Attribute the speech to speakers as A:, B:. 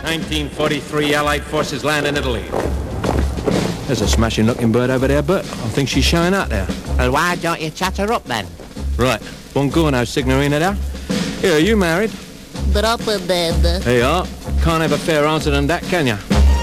A: 1943 Allied forces land in Italy.
B: There's a smashing-looking bird over there, Bert. I think she's showing up there.
C: Well, why don't you chat her up, then?
B: Right. Buongiorno, signorina there. Here, are you married?
D: Troppo bad.
B: Here you are. Can't have a fairer answer than that, can you?